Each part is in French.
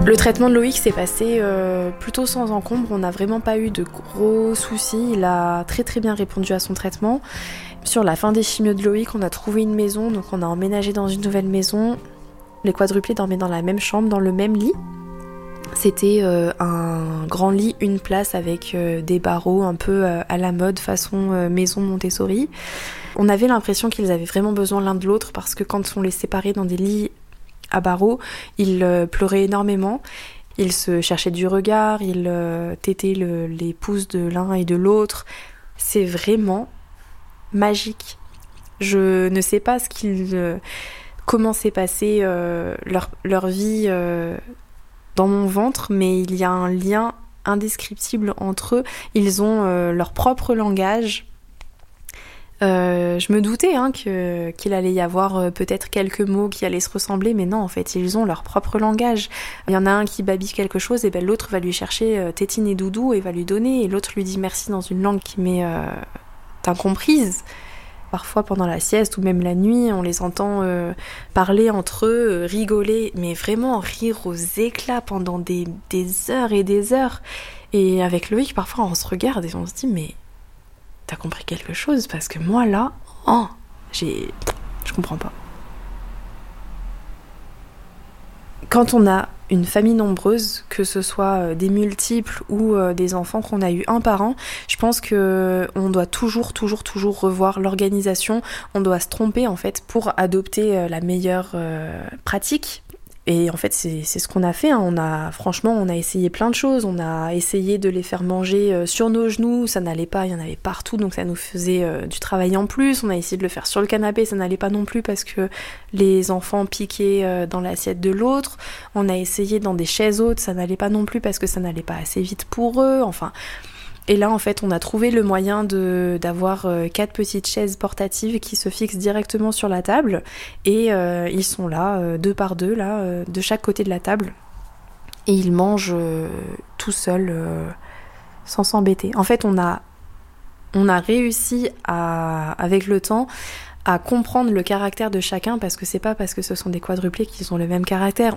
Le traitement de Loïc s'est passé plutôt sans encombre, on n'a vraiment pas eu de gros soucis, il a très très bien répondu à son traitement. Sur la fin des chimios de Loïc, on a trouvé une maison, donc on a emménagé dans une nouvelle maison. Les quadruplés dormaient dans la même chambre, dans le même lit. C'était un grand lit, une place avec des barreaux un peu à la mode, façon maison Montessori. On avait l'impression qu'ils avaient vraiment besoin l'un de l'autre parce que quand on les séparait dans des lits à barreaux, ils pleuraient énormément. Ils se cherchaient du regard, ils tétaient les pouces de l'un et de l'autre. C'est vraiment magique. Je ne sais pas comment s'est passée leur vie dans mon ventre, mais il y a un lien indescriptible entre eux. Ils ont leur propre langage. Je me doutais qu'il allait y avoir peut-être quelques mots qui allaient se ressembler, mais non, en fait, ils ont leur propre langage. Il y en a un qui babille quelque chose, et ben l'autre va lui chercher tétine et doudou et va lui donner, et l'autre lui dit merci dans une langue qui m'est incomprise. Parfois pendant la sieste ou même la nuit, on les entend parler entre eux, rigoler, mais vraiment rire aux éclats pendant des heures et des heures. Et avec Loïc, parfois on se regarde et on se dit mais t'as compris quelque chose? Parce que moi là, je comprends pas. Quand on a une famille nombreuse, que ce soit des multiples ou des enfants qu'on a eu un par an, je pense que on doit toujours revoir l'organisation. On doit se tromper en fait pour adopter la meilleure pratique. Et en fait, c'est ce qu'on a fait. On a essayé plein de choses. On a essayé de les faire manger sur nos genoux. Ça n'allait pas, il y en avait partout, donc ça nous faisait du travail en plus. On a essayé de le faire sur le canapé, ça n'allait pas non plus parce que les enfants piquaient dans l'assiette de l'autre. On a essayé dans des chaises hautes, ça n'allait pas non plus parce que ça n'allait pas assez vite pour eux. Enfin... Et là, en fait, on a trouvé le moyen d'avoir 4 petites chaises portatives qui se fixent directement sur la table. Et ils sont là, 2 par 2, là, de chaque côté de la table. Et ils mangent tout seuls, sans s'embêter. En fait, on a réussi, avec le temps, à comprendre le caractère de chacun, parce que c'est pas parce que ce sont des quadruplés qu'ils ont le même caractère.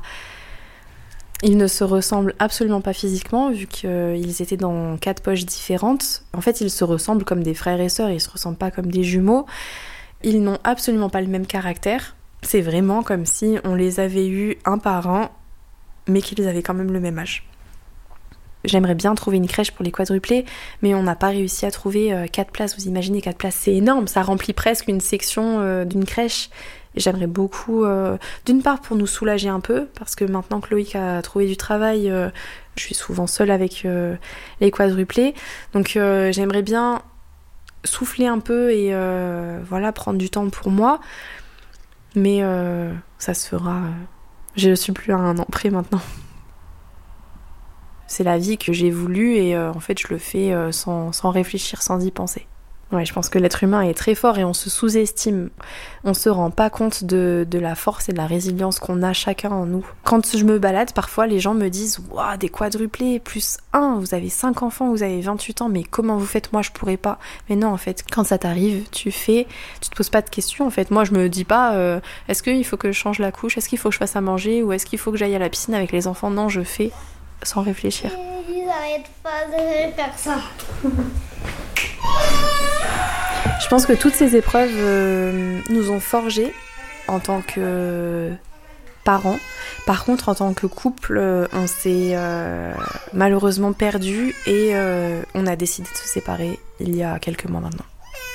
Ils ne se ressemblent absolument pas physiquement, vu qu'ils étaient dans 4 poches différentes. En fait, ils se ressemblent comme des frères et sœurs, ils se ressemblent pas comme des jumeaux. Ils n'ont absolument pas le même caractère. C'est vraiment comme si on les avait eus un par un, mais qu'ils avaient quand même le même âge. J'aimerais bien trouver une crèche pour les quadruplés, mais on n'a pas réussi à trouver 4 places. Vous imaginez, 4 places, c'est énorme, ça remplit presque une section d'une crèche. Et j'aimerais beaucoup, d'une part pour nous soulager un peu, parce que maintenant que Loïc a trouvé du travail, je suis souvent seule avec les quadruplés. Donc j'aimerais bien souffler un peu et prendre du temps pour moi. Mais ça se fera. Je suis plus à un an près maintenant. C'est la vie que j'ai voulu et en fait je le fais sans réfléchir, sans y penser. Ouais, je pense que l'être humain est très fort et on se sous-estime. On se rend pas compte de la force et de la résilience qu'on a chacun en nous. Quand je me balade, parfois les gens me disent « Waouh, des quadruplés, plus 1, vous avez 5 enfants, vous avez 28 ans, mais comment vous faites? Moi, je pourrais pas. » Mais non, en fait, quand ça t'arrive, tu te poses pas de questions. En fait, moi, je me dis pas est-ce qu'il faut que je change la couche? Est-ce qu'il faut que je fasse à manger? Ou est-ce qu'il faut que j'aille à la piscine avec les enfants? Non, je fais sans réfléchir. Ils n'arrêtent pas de faire ça. Je pense que toutes ces épreuves nous ont forgés en tant que parents. Par contre, en tant que couple, on s'est malheureusement perdus et on a décidé de se séparer il y a quelques mois maintenant.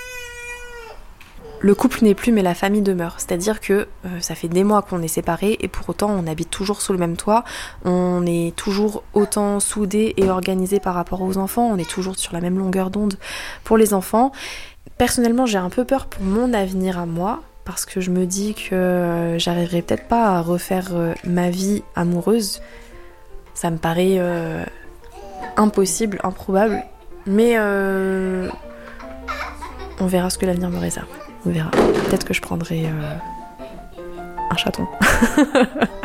Le couple n'est plus, mais la famille demeure. C'est-à-dire que ça fait des mois qu'on est séparés et pour autant on habite toujours sous le même toit. On est toujours autant soudés et organisés par rapport aux enfants. On est toujours sur la même longueur d'onde pour les enfants. Personnellement, j'ai un peu peur pour mon avenir à moi parce que je me dis que j'arriverai peut-être pas à refaire ma vie amoureuse. Ça me paraît impossible, improbable. Mais on verra ce que l'avenir me réserve. On verra. Peut-être que je prendrai un chaton.